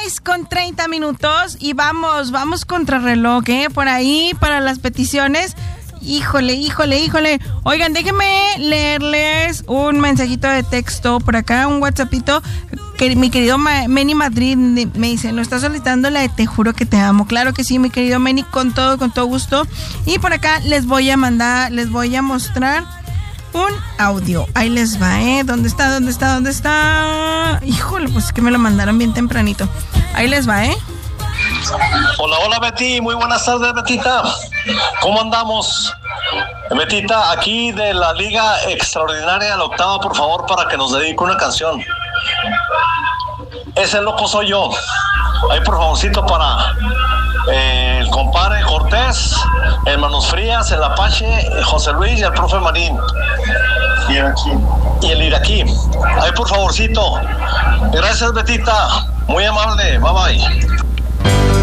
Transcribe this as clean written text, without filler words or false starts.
6:30 y vamos contrarreloj, por ahí para las peticiones. Híjole. Oigan, déjenme leerles un mensajito de texto por acá, un WhatsAppito, que mi querido Meni Madrid me dice, no está solicitando la de Te juro que te amo. Claro que sí, mi querido Meni, con todo gusto. Y por acá les voy a mostrar un audio. Ahí les va, ¿Dónde está? Híjole, pues es que me lo mandaron bien tempranito. Ahí les va, Hola Betty, muy buenas tardes Betita. ¿Cómo andamos? Betita, aquí de la Liga Extraordinaria, la octava, por favor, para que nos dedique una canción. Ese loco soy yo. Ahí por favorcito para el compadre Cortés, el Manos Frías, el Apache, José Luis y el profe Marín. Y el iraquí. Ahí por favorcito. Gracias Betita, muy amable, bye bye.